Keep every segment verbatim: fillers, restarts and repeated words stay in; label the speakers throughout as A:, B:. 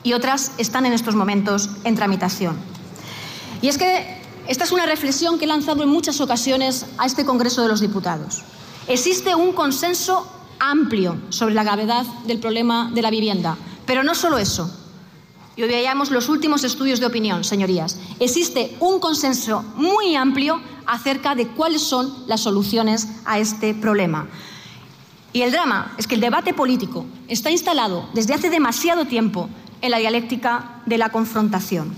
A: y otras están en estos momentos en tramitación. Y es que esta es una reflexión que he lanzado en muchas ocasiones a este Congreso de los Diputados. Existe un consenso amplio sobre la gravedad del problema de la vivienda, pero no solo eso. Y hoy veíamos los últimos estudios de opinión, señorías. Existe un consenso muy amplio acerca de cuáles son las soluciones a este problema. Y el drama es que el debate político está instalado desde hace demasiado tiempo en la dialéctica de la confrontación.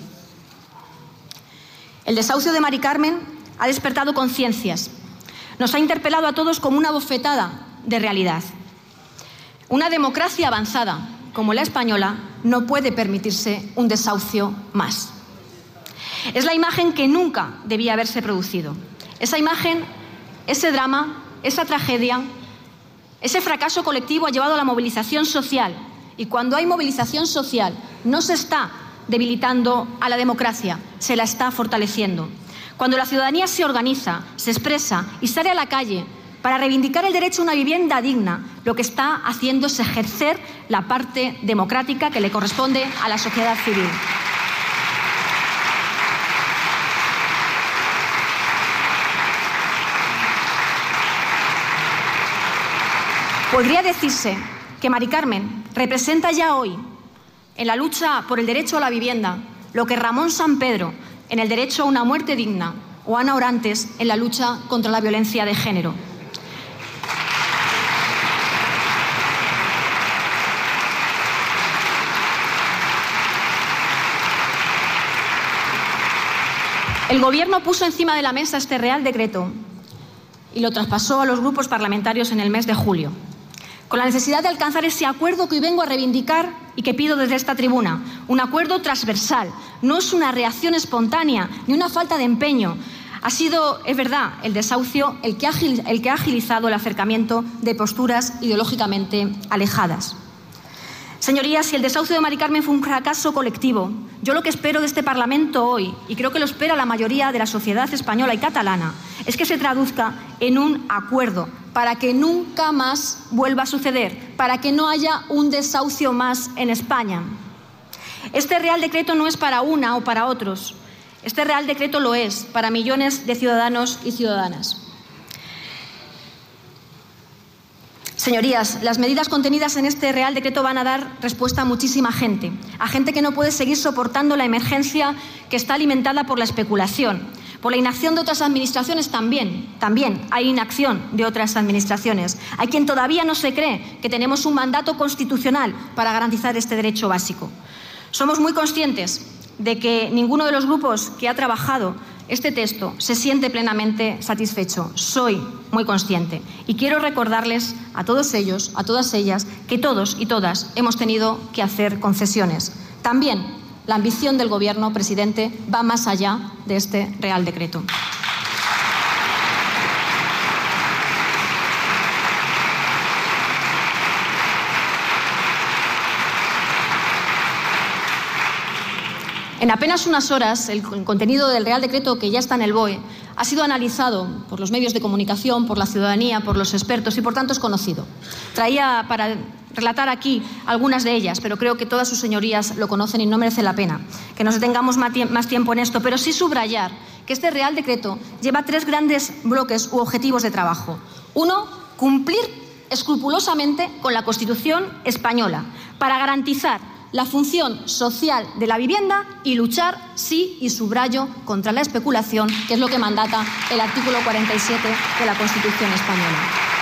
A: El desahucio de Mari Carmen ha despertado conciencias. Nos ha interpelado a todos como una bofetada de realidad. Una democracia avanzada como la española no puede permitirse un desahucio más. Es la imagen que nunca debía haberse producido. Esa imagen, ese drama, esa tragedia, ese fracaso colectivo ha llevado a la movilización social. Y cuando hay movilización social, no se está debilitando a la democracia, se la está fortaleciendo. Cuando la ciudadanía se organiza, se expresa y sale a la calle para reivindicar el derecho a una vivienda digna, lo que está haciendo es ejercer la parte democrática que le corresponde a la sociedad civil. Podría decirse que Mari Carmen representa ya hoy, en la lucha por el derecho a la vivienda, lo que Ramón Sampedro en el derecho a una muerte digna o Ana Orantes en la lucha contra la violencia de género. El Gobierno puso encima de la mesa este Real Decreto y lo traspasó a los grupos parlamentarios en el mes de julio, con la necesidad de alcanzar ese acuerdo que hoy vengo a reivindicar y que pido desde esta tribuna, un acuerdo transversal. No es una reacción espontánea ni una falta de empeño. Ha sido, es verdad, el desahucio el que ha, el que ha agilizado el acercamiento de posturas ideológicamente alejadas. Señorías, si el desahucio de Mari Carmen fue un fracaso colectivo, yo lo que espero de este Parlamento hoy, y creo que lo espera la mayoría de la sociedad española y catalana, es que se traduzca en un acuerdo para que nunca más vuelva a suceder, para que no haya un desahucio más en España. Este Real Decreto no es para una o para otros. Este Real Decreto lo es para millones de ciudadanos y ciudadanas. Señorías, las medidas contenidas en este Real Decreto van a dar respuesta a muchísima gente, a gente que no puede seguir soportando la emergencia que está alimentada por la especulación, por la inacción de otras administraciones también, también hay inacción de otras administraciones. Hay quien todavía no se cree que tenemos un mandato constitucional para garantizar este derecho básico. Somos muy conscientes de que ninguno de los grupos que ha trabajado este texto se siente plenamente satisfecho. Soy muy consciente y quiero recordarles a todos ellos, a todas ellas, que todos y todas hemos tenido que hacer concesiones. También la ambición del Gobierno, presidente, va más allá de este Real Decreto. En apenas unas horas, el contenido del Real Decreto, que ya está en el B O E, ha sido analizado por los medios de comunicación, por la ciudadanía, por los expertos y, por tanto, es conocido. Traía para relatar aquí algunas de ellas, pero creo que todas sus señorías lo conocen y no merece la pena que nos detengamos más tiempo en esto, pero sí subrayar que este Real Decreto lleva tres grandes bloques u objetivos de trabajo. Uno, cumplir escrupulosamente con la Constitución española para garantizar la función social de la vivienda y luchar, sí, y subrayo, contra la especulación, que es lo que mandata el artículo cuarenta y siete de la Constitución española.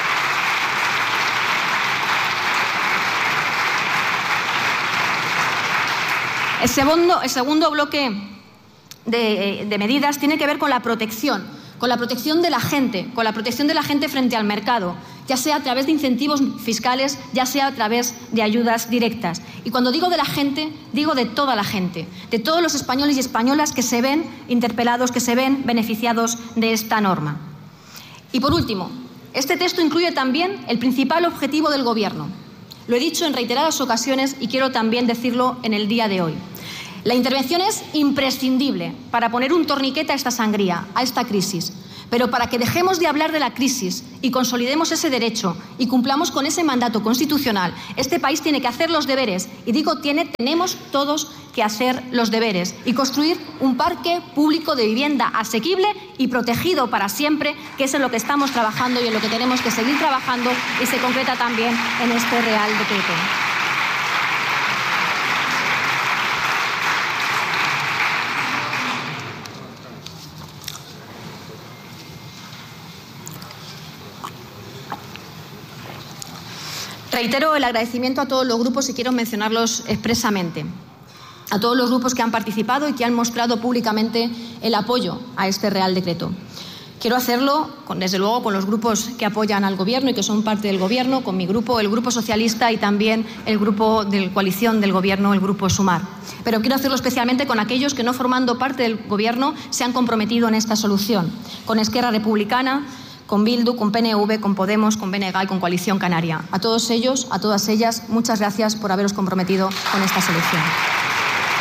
A: El segundo, el segundo bloque de, de medidas tiene que ver con la protección, con la protección de la gente, con la protección de la gente frente al mercado, ya sea a través de incentivos fiscales, ya sea a través de ayudas directas. Y cuando digo de la gente, digo de toda la gente, de todos los españoles y españolas que se ven interpelados, que se ven beneficiados de esta norma. Y por último, este texto incluye también el principal objetivo del Gobierno. Lo he dicho en reiteradas ocasiones y quiero también decirlo en el día de hoy. La intervención es imprescindible para poner un torniquete a esta sangría, a esta crisis. Pero para que dejemos de hablar de la crisis y consolidemos ese derecho y cumplamos con ese mandato constitucional, este país tiene que hacer los deberes. Y digo tiene, tenemos todos que hacer los deberes y construir un parque público de vivienda asequible y protegido para siempre, que es en lo que estamos trabajando y en lo que tenemos que seguir trabajando, y se concreta también en este Real Decreto. Reitero el agradecimiento a todos los grupos y quiero mencionarlos expresamente. A todos los grupos que han participado y que han mostrado públicamente el apoyo a este Real Decreto. Quiero hacerlo, con, desde luego, con los grupos que apoyan al Gobierno y que son parte del Gobierno, con mi grupo, el Grupo Socialista, y también el grupo de coalición del Gobierno, el Grupo Sumar. Pero quiero hacerlo especialmente con aquellos que, no formando parte del Gobierno, se han comprometido en esta solución, con Esquerra Republicana, con Bildu, con P N V, con Podemos, con B N G y con Coalición Canaria. A todos ellos, a todas ellas, muchas gracias por haberos comprometido con esta solución.